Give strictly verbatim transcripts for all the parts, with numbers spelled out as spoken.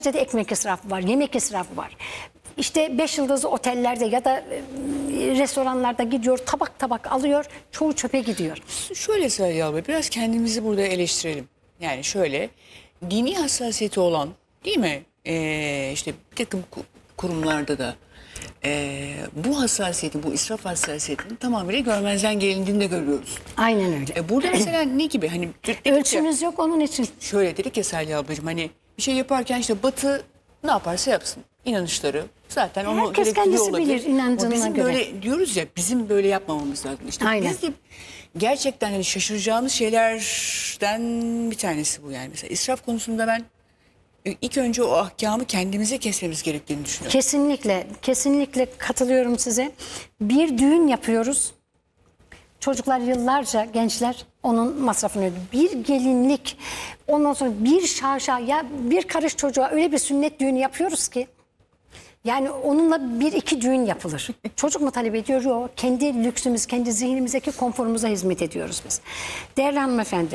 de ekmek israfı var, yemek israfı var. İşte beş yıldızlı otellerde ya da restoranlarda gidiyor, tabak tabak alıyor, çoğu çöpe gidiyor. Şöyle Salih abla, biraz kendimizi burada eleştirelim. Yani şöyle, dini hassasiyeti olan, değil mi? Ee, işte bir takım kurumlarda da e, bu hassasiyetin, bu israf hassasiyetinin tamamıyla görmezden gelindiğini de görüyoruz. Aynen öyle. E, burada mesela ne gibi? Hani Ölçümüz yok onun için. Şöyle dedik ya Salih ablacığım, hani bir şey yaparken işte Batı ne yaparsa yapsın. İnanışları zaten onu Herkes gerektiriyor kendisi olabilir. bilir inancına Ama bizim göre. böyle diyoruz ya, bizim böyle yapmamamız lazım. İşte Aynen. biz de gerçekten hani şaşıracağımız şeylerden bir tanesi bu yani. Mesela israf konusunda ben ilk önce o ahkamı kendimize kesmemiz gerektiğini düşünüyorum. Kesinlikle, kesinlikle katılıyorum size. Bir düğün yapıyoruz. Çocuklar yıllarca, gençler onun masrafını ödüyor. Bir gelinlik, ondan sonra bir şaşa, ya bir karış çocuğa öyle bir sünnet düğünü yapıyoruz ki, yani onunla bir iki düğün yapılır. Çocuk mu talep ediyor? Yok. Kendi lüksümüz, kendi zihnimizdeki konforumuza hizmet ediyoruz biz. Değerli hanımefendi,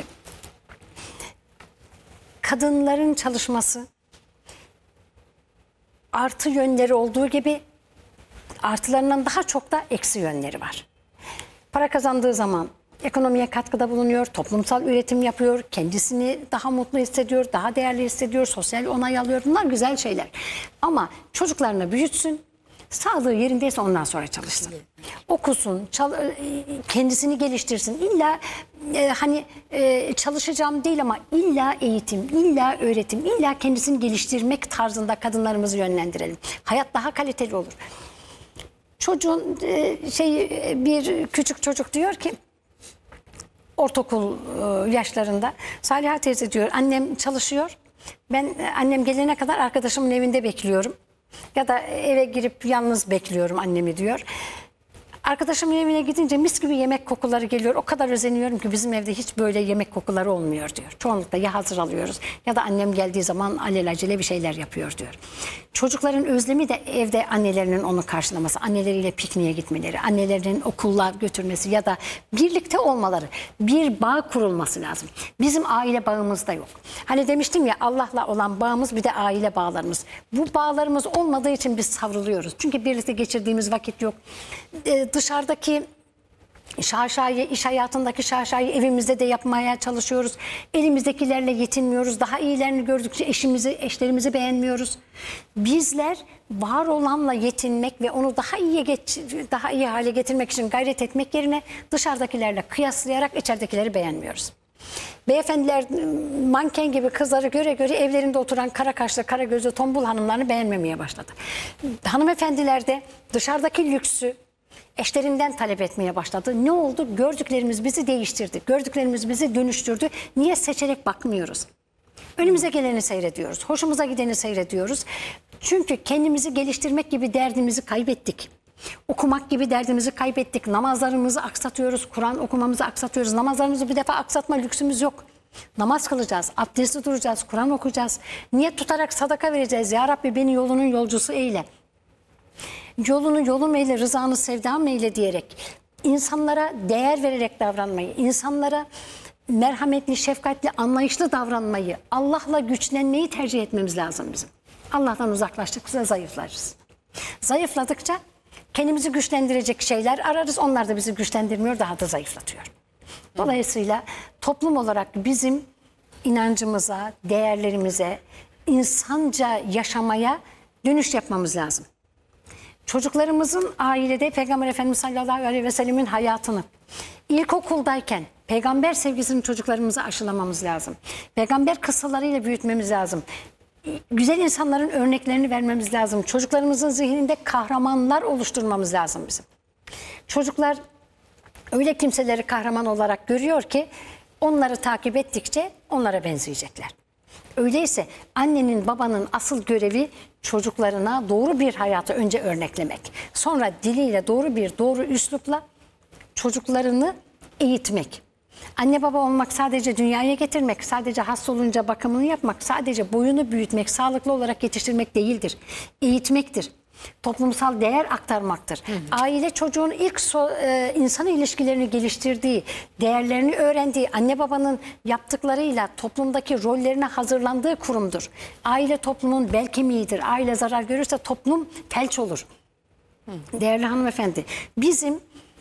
kadınların çalışması artı yönleri olduğu gibi artılarından daha çok da eksi yönleri var. Para kazandığı zaman ekonomiye katkıda bulunuyor, toplumsal üretim yapıyor, kendisini daha mutlu hissediyor, daha değerli hissediyor, sosyal onay alıyor. Bunlar güzel şeyler. Ama çocuklarını büyütsün, sağlığı yerindeyse ondan sonra çalışsın. Okusun, çal, kendisini geliştirsin. İlla e, hani e, çalışacağım değil ama illa eğitim, illa öğretim, illa kendisini geliştirmek tarzında kadınlarımızı yönlendirelim. Hayat daha kaliteli olur. Çocuğun e, şey bir küçük çocuk diyor ki, ortaokul e, yaşlarında, Saliha teyze diyor, annem çalışıyor. Ben annem gelene kadar arkadaşımın evinde bekliyorum. Ya da eve girip yalnız bekliyorum annemi diyor. Arkadaşımın evine gidince mis gibi yemek kokuları geliyor. O kadar özeniyorum ki bizim evde hiç böyle yemek kokuları olmuyor diyor. Çoğunlukla ya hazır alıyoruz ya da annem geldiği zaman alelacele bir şeyler yapıyor diyor. Çocukların özlemi de evde annelerinin onu karşılaması, anneleriyle pikniğe gitmeleri, annelerinin okula götürmesi ya da birlikte olmaları, bir bağ kurulması lazım. Bizim aile bağımız da yok. Hani demiştim ya, Allah'la olan bağımız bir de aile bağlarımız. Bu bağlarımız olmadığı için biz savruluyoruz. Çünkü birlikte geçirdiğimiz vakit yok. Ee, dışarıdaki şaşayı, iş hayatındaki şaşayı evimizde de yapmaya çalışıyoruz. Elimizdekilerle yetinmiyoruz. Daha iyilerini gördükçe eşimizi, eşlerimizi beğenmiyoruz. Bizler var olanla yetinmek ve onu daha iyi geç, daha iyi hale getirmek için gayret etmek yerine dışarıdakilerle kıyaslayarak içeridekileri beğenmiyoruz. Beyefendiler manken gibi kızları göre göre evlerinde oturan kara kaşlı, kara gözlü, tombul hanımlarını beğenmemeye başladı. Hanımefendiler de dışarıdaki lüksü eşlerinden talep etmeye başladı. Ne oldu? Gördüklerimiz bizi değiştirdi. Gördüklerimiz bizi dönüştürdü. Niye seçerek bakmıyoruz? Önümüze geleni seyrediyoruz. Hoşumuza gideni seyrediyoruz. Çünkü kendimizi geliştirmek gibi derdimizi kaybettik. Okumak gibi derdimizi kaybettik. Namazlarımızı aksatıyoruz. Kur'an okumamızı aksatıyoruz. Namazlarımızı bir defa aksatma lüksümüz yok. Namaz kılacağız, abdestli duracağız, Kur'an okuyacağız. Niyet tutarak sadaka vereceğiz. Ya Rabbi beni yolunun yolcusu eyle. Yolunu yolum eyle, rızanı sevdam eyle diyerek, insanlara değer vererek davranmayı, insanlara merhametli, şefkatli, anlayışlı davranmayı, Allah'la güçlenmeyi tercih etmemiz lazım bizim. Allah'tan uzaklaştıkça zayıflarız. Zayıfladıkça kendimizi güçlendirecek şeyler ararız. Onlar da bizi güçlendirmiyor, daha da zayıflatıyor. Dolayısıyla toplum olarak bizim inancımıza, değerlerimize, insanca yaşamaya dönüş yapmamız lazım. Çocuklarımızın ailede Peygamber Efendimiz sallallahu aleyhi ve sellemin hayatını, ilkokuldayken peygamber sevgisini çocuklarımıza aşılamamız lazım. Peygamber kıssalarıyla büyütmemiz lazım. Güzel insanların örneklerini vermemiz lazım. Çocuklarımızın zihninde kahramanlar oluşturmamız lazım bizim. Çocuklar öyle kimseleri kahraman olarak görüyor ki onları takip ettikçe onlara benzeyecekler. Öyleyse annenin, babanın asıl görevi çocuklarına doğru bir hayatı önce örneklemek. Sonra diliyle doğru bir doğru üslupla çocuklarını eğitmek. Anne baba olmak sadece dünyaya getirmek, sadece hasta olunca bakımını yapmak, sadece boyunu büyütmek, sağlıklı olarak yetiştirmek değildir. Eğitmektir. Toplumsal değer aktarmaktır. Hı hı. Aile çocuğun ilk so, e, insan ilişkilerini geliştirdiği, değerlerini öğrendiği, anne babanın yaptıklarıyla toplumdaki rollerine hazırlandığı kurumdur. Aile toplumun bel kemiğidir. Aile zarar görürse toplum felç olur. Hı. Değerli hanımefendi, bizim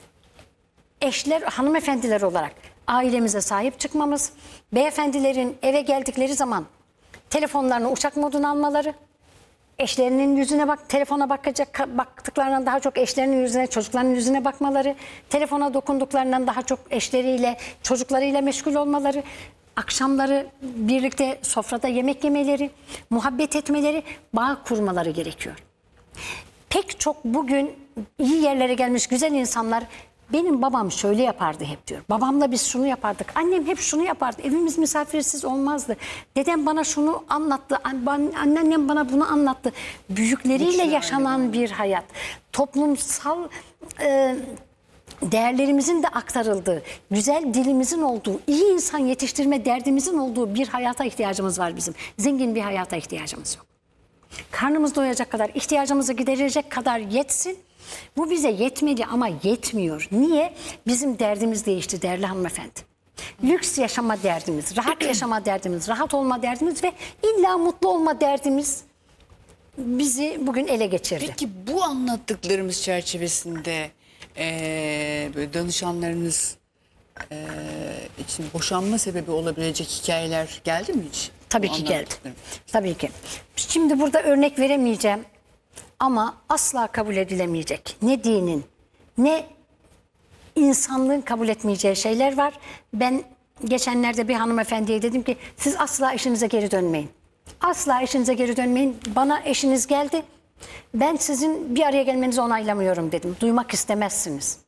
eşler, hanımefendiler olarak ailemize sahip çıkmamız, beyefendilerin eve geldikleri zaman telefonlarını uçak moduna almaları, eşlerinin yüzüne bak, telefona bakacak baktıklarından daha çok eşlerinin yüzüne, çocuklarının yüzüne bakmaları, telefona dokunduklarından daha çok eşleriyle, çocuklarıyla meşgul olmaları, akşamları birlikte sofrada yemek yemeleri, muhabbet etmeleri, bağ kurmaları gerekiyor. Pek çok bugün iyi yerlere gelmiş güzel insanlar, benim babam şöyle yapardı hep diyor. Babamla biz şunu yapardık. Annem hep şunu yapardı. Evimiz misafirsiz olmazdı. Dedem bana şunu anlattı. Anneannem bana bunu anlattı. Büyükleriyle yaşanan bir hayat. Toplumsal e, değerlerimizin de aktarıldığı, güzel dilimizin olduğu, iyi insan yetiştirme derdimizin olduğu bir hayata ihtiyacımız var bizim. Zengin bir hayata ihtiyacımız yok. Karnımız doyacak kadar, ihtiyacımızı giderecek kadar yetsin. Bu bize yetmedi ama yetmiyor. Niye? Bizim derdimiz değişti değerli hanımefendi. Lüks yaşama derdimiz, rahat yaşama derdimiz, rahat olma derdimiz ve illa mutlu olma derdimiz bizi bugün ele geçirdi. Peki bu anlattıklarımız çerçevesinde ee, böyle danışanlarınız ee, için boşanma sebebi olabilecek hikayeler geldi mi hiç? Tabii ki geldi. Tabii ki. Şimdi burada örnek veremeyeceğim. Ama asla kabul edilemeyecek. Ne dinin, ne insanlığın kabul etmeyeceği şeyler var. Ben geçenlerde bir hanımefendiye dedim ki siz asla eşinize geri dönmeyin. Asla eşinize geri dönmeyin. Bana eşiniz geldi. Ben sizin bir araya gelmenizi onaylamıyorum dedim. Duymak istemezsiniz.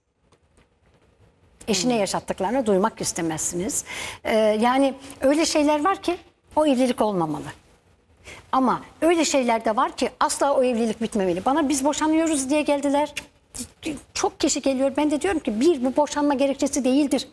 Eşine hmm. yaşattıklarını duymak istemezsiniz. Ee, yani öyle şeyler var ki o evlilik olmamalı. Ama öyle şeyler de var ki asla o evlilik bitmemeli. Bana biz boşanıyoruz diye geldiler. Çok kişi geliyor. Ben de diyorum ki bir, bu boşanma gerekçesi değildir.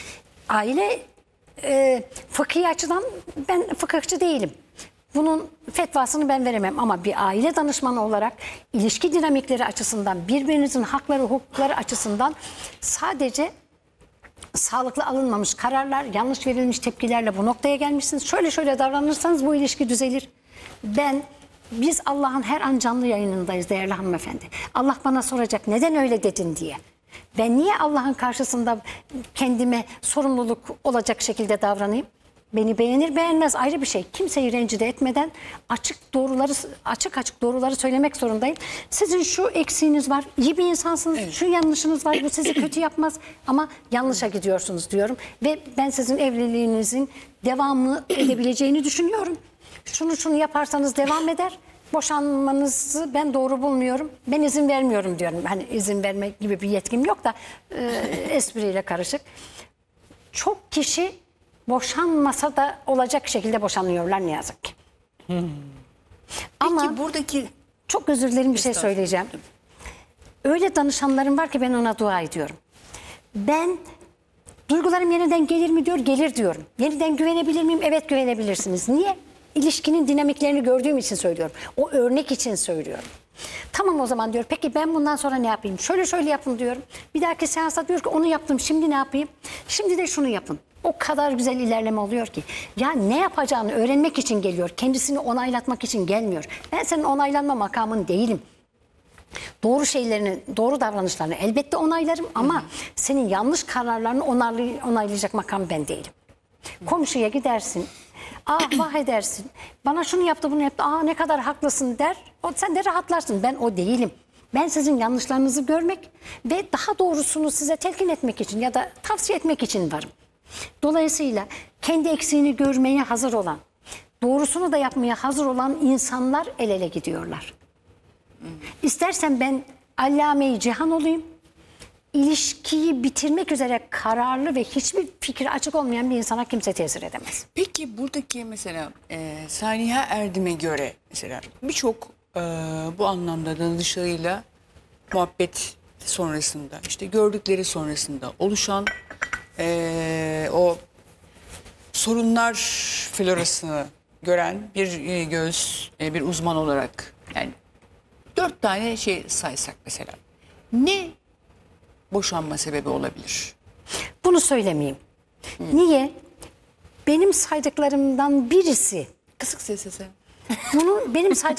Aile e, fıkhi açıdan ben fıkıhçı değilim. Bunun fetvasını ben veremem ama bir aile danışmanı olarak ilişki dinamikleri açısından, birbirinizin hakları, hukukları açısından sadece sağlıklı alınmamış kararlar, yanlış verilmiş tepkilerle bu noktaya gelmişsiniz. Şöyle şöyle davranırsanız bu ilişki düzelir. Ben, biz Allah'ın her an canlı yayınındayız değerli hanımefendi. Allah bana soracak neden öyle dedin diye. Ben niye Allah'ın karşısında kendime sorumluluk olacak şekilde davranayım? Beni beğenir beğenmez ayrı bir şey. Kimseyi rencide etmeden açık doğruları açık açık doğruları söylemek zorundayım. Sizin şu eksiğiniz var, iyi bir insansınız, evet. Şu yanlışınız var, bu sizi kötü yapmaz ama yanlışa gidiyorsunuz diyorum. Ve ben sizin evliliğinizin devamlı edebileceğini düşünüyorum. Şunu şunu yaparsanız devam eder. Boşanmanızı ben doğru bulmuyorum. Ben izin vermiyorum diyorum. Hani izin verme gibi bir yetkim yok da e, espriyle karışık. Çok kişi boşanmasa da olacak şekilde boşanıyorlar ne yazık ki. Hmm. Ama peki buradaki çok özür dilerim bir şey söyleyeceğim. Öyle danışanlarım var ki ben ona dua ediyorum. Ben duygularım yeniden gelir mi diyor, gelir diyorum. Yeniden güvenebilir miyim? Evet güvenebilirsiniz. Niye? İlişkinin dinamiklerini gördüğüm için söylüyorum. O örnek için söylüyorum. Tamam o zaman diyor. Peki ben bundan sonra ne yapayım? Şöyle şöyle yapın diyorum. Bir dahaki seansta diyor ki onu yaptım. Şimdi ne yapayım? Şimdi de şunu yapın. O kadar güzel ilerleme oluyor ki. Ya ne yapacağını öğrenmek için geliyor. Kendisini onaylatmak için gelmiyor. Ben senin onaylanma makamın değilim. Doğru şeylerini, doğru davranışlarını elbette onaylarım ama hı hı. Senin yanlış kararlarını onaylayacak makam ben değilim. Hı. Komşuya gidersin. Ah vah edersin. Bana şunu yaptı bunu yaptı. Aa ne kadar haklısın der. O, sen de rahatlarsın. Ben o değilim. Ben sizin yanlışlarınızı görmek ve daha doğrusunu size telkin etmek için ya da tavsiye etmek için varım. Dolayısıyla kendi eksiğini görmeye hazır olan, doğrusunu da yapmaya hazır olan insanlar el ele gidiyorlar. İstersen ben allame-i cihan olayım, ilişkiyi bitirmek üzere kararlı ve hiçbir fikri açık olmayan bir insana kimse tesir edemez. Peki buradaki mesela e, Saniha Erdem'e göre mesela birçok e, bu anlamda danışanıyla muhabbet sonrasında işte gördükleri sonrasında oluşan e, o sorunlar florasını gören bir e, göz, e, bir uzman olarak yani dört tane şey saysak mesela. Ne boşanma sebebi olabilir? Bunu söylemeyeyim. Niye? Benim saydıklarımdan birisi, Kısık sesle. bunu benim saydıklarımdan